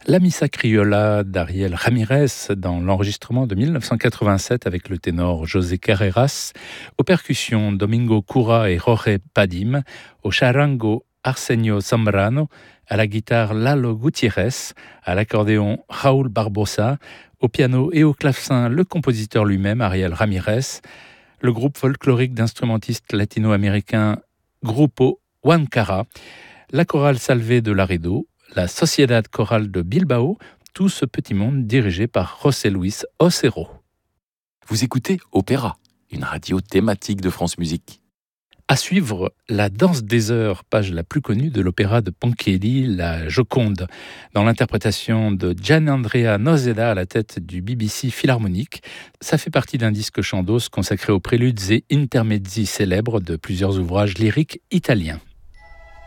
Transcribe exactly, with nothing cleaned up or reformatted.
La Missa Criolla d'Ariel Ramirez dans l'enregistrement de mille neuf cent quatre-vingt-sept avec le ténor José Carreras, aux percussions Domingo Cura et Jorge Padim, au charango Arsenio Zambrano, à la guitare Lalo Gutiérrez, à l'accordéon Raúl Barbosa, au piano et au clavecin le compositeur lui-même Ariel Ramirez, le groupe folklorique d'instrumentistes latino-américains Grupo Huancara, la chorale Salvé de Laredo, la Sociedad Chorale de Bilbao, tout ce petit monde dirigé par José Luis Ocero. Vous écoutez Opéra, une radio thématique de France Musique. À suivre, la danse des heures, page la plus connue de l'opéra de Ponchielli, la Joconde, dans l'interprétation de Gianandrea Noseda à la tête du B B C Philharmonique. Ça fait partie d'un disque chandos consacré aux préludes et intermezzi célèbres de plusieurs ouvrages lyriques italiens.